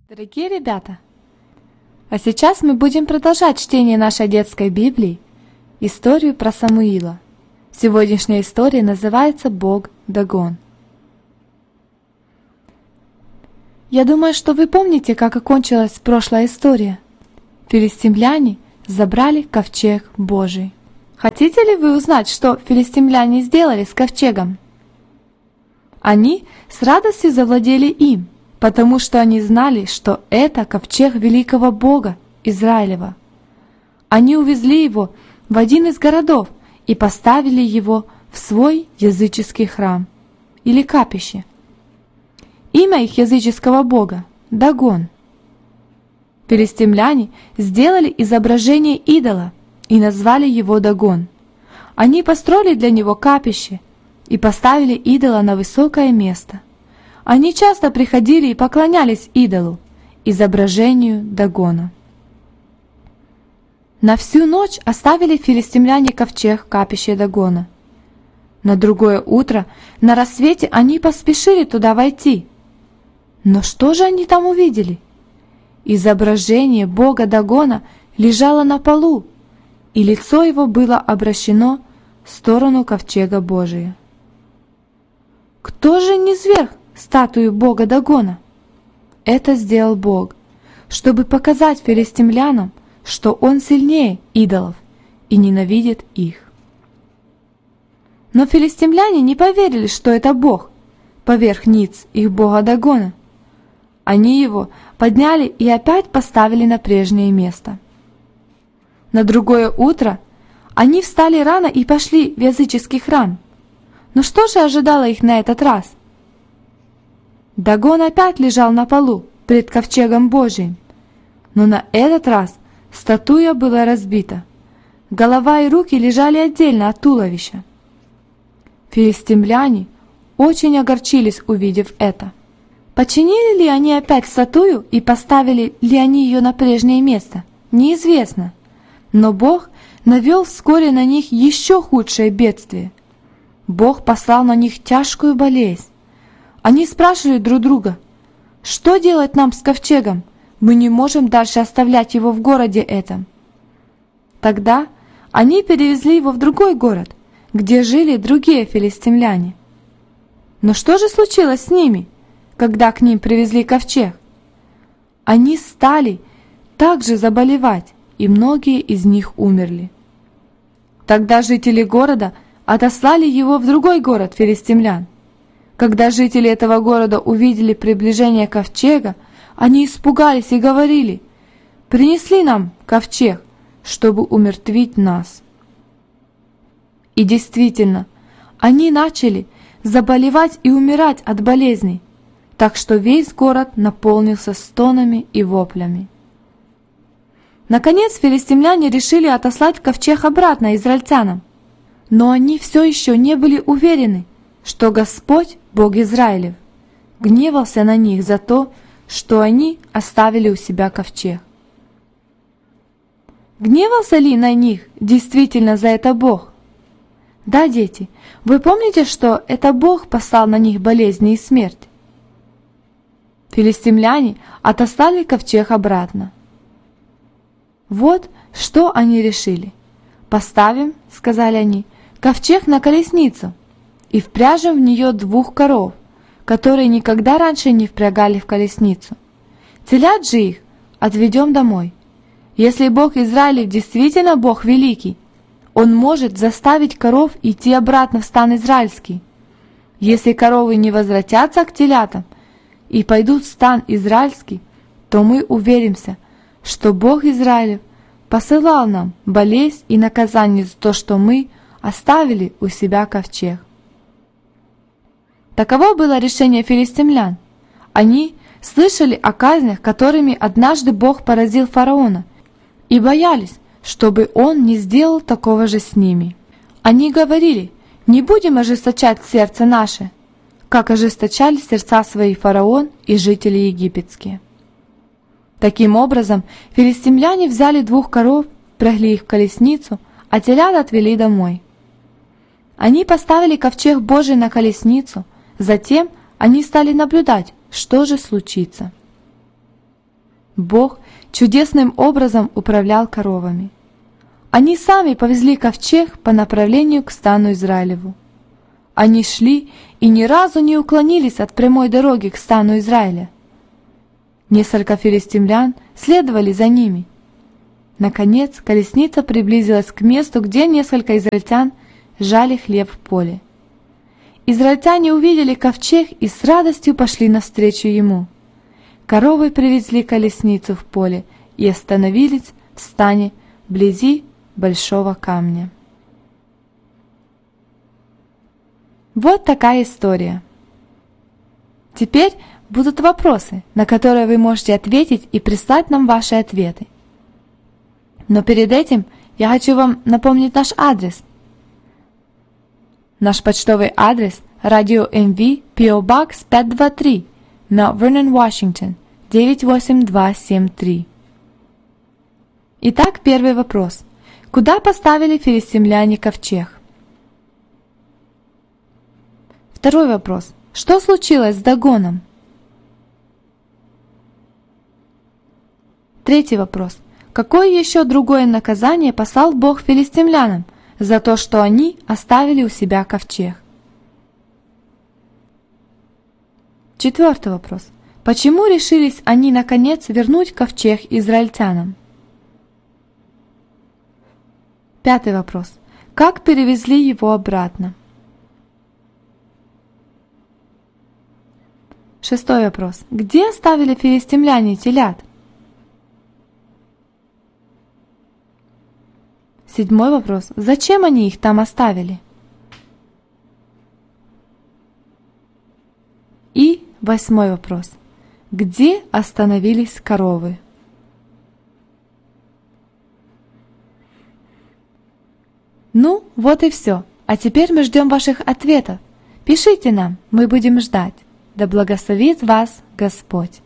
Дорогие ребята, а сейчас мы будем продолжать чтение нашей детской Библии, историю про Самуила. Сегодняшняя история называется «Бог Дагон». Я думаю, что вы помните, как окончилась прошлая история. Филистимляне забрали ковчег Божий. Хотите ли вы узнать, что филистимляне сделали с ковчегом? Они с радостью завладели им, потому что они знали, что это ковчег великого Бога Израилева. Они увезли его в один из городов и поставили его в свой языческий храм или капище. Имя их языческого бога – Дагон. Филистимляне сделали изображение идола и назвали его Дагон. Они построили для него капище и поставили идола на высокое место. Они часто приходили и поклонялись идолу, изображению Дагона. На всю ночь оставили филистимляне ковчег в капище Дагона. На другое утро, на рассвете, они поспешили туда войти. Но что же они там увидели? Изображение бога Дагона лежало на полу, и лицо его было обращено в сторону ковчега Божия. Кто же низвергл статую бога Дагона? Это сделал Бог, чтобы показать филистимлянам, что он сильнее идолов и ненавидит их. Но филистимляне не поверили, что это Бог, поверх ниц их бога Дагона. Они его подняли и опять поставили на прежнее место. На другое утро они встали рано и пошли в языческий храм. Но что же ожидало их на этот раз? Дагон опять лежал на полу пред ковчегом Божиим, но на этот раз статуя была разбита. Голова и руки лежали отдельно от туловища. Филистимляне очень огорчились, увидев это. Починили ли они опять статую и поставили ли они ее на прежнее место, неизвестно. Но Бог навел вскоре на них еще худшее бедствие. Бог послал на них тяжкую болезнь. Они спрашивали друг друга: «Что делать нам с ковчегом? Мы не можем дальше оставлять его в городе этом». Тогда они перевезли его в другой город, где жили другие филистимляне. Но что же случилось с ними, когда к ним привезли ковчег? Они стали также заболевать, и многие из них умерли. Тогда жители города отослали его в другой город филистимлян. Когда жители этого города увидели приближение ковчега, они испугались и говорили: «Принесли нам ковчег, чтобы умертвить нас». И действительно, они начали заболевать и умирать от болезней, так что весь город наполнился стонами и воплями. Наконец филистимляне решили отослать ковчег обратно израильтянам, но они все еще не были уверены, что Господь, Бог Израилев, гневался на них за то, что они оставили у себя ковчег. Гневался ли на них действительно за это Бог? Да, дети, вы помните, что это Бог послал на них болезни и смерть? Филистимляне отослали ковчег обратно. Вот что они решили. «Поставим, — сказали они, — ковчег на колесницу и впряжем в нее 2 коров, которые никогда раньше не впрягали в колесницу. Телят же их отведем домой. Если Бог Израилев действительно Бог великий, Он может заставить коров идти обратно в стан израильский. Если коровы не возвратятся к телятам и пойдут в стан израильский, то мы уверимся, что Бог Израилев посылал нам болезнь и наказание за то, что мы оставили у себя ковчег». Таково было решение филистимлян. Они слышали о казнях, которыми однажды Бог поразил фараона, и боялись, чтобы он не сделал такого же с ними. Они говорили: «Не будем ожесточать сердце наше, как ожесточали сердца свои фараон и жители египетские». Таким образом, филистимляне взяли 2 коров, впрягли их в колесницу, а телят отвели домой. Они поставили ковчег Божий на колесницу, затем они стали наблюдать, что же случится. Бог чудесным образом управлял коровами. Они сами повезли ковчег по направлению к стану Израилеву. Они шли и ни разу не уклонились от прямой дороги к стану Израиля. Несколько филистимлян следовали за ними. Наконец, колесница приблизилась к месту, где несколько израильтян жали хлеб в поле. Израильтяне увидели ковчег и с радостью пошли навстречу ему. Коровы привезли колесницу в поле и остановились в стане вблизи большого камня. Вот такая история. Теперь будут вопросы, на которые вы можете ответить и прислать нам ваши ответы. Но перед этим я хочу вам напомнить наш адрес. Наш почтовый адрес – Radio MV, PO Box 523, Mount Vernon, Washington, 98273. Итак, первый вопрос. Куда поставили филистимляне ковчег? Второй вопрос. Что случилось с Дагоном? Третий вопрос. Какое еще другое наказание послал Бог филистимлянам за то, что они оставили у себя ковчег? Четвертый вопрос. Почему решились они наконец вернуть ковчег израильтянам? Пятый вопрос. Как перевезли его обратно? Шестой вопрос. Где оставили филистимляне телят? Седьмой вопрос. Зачем они их там оставили? И восьмой вопрос. Где остановились коровы? Ну, вот и все. А теперь мы ждем ваших ответов. Пишите нам, мы будем ждать. Да благословит вас Господь!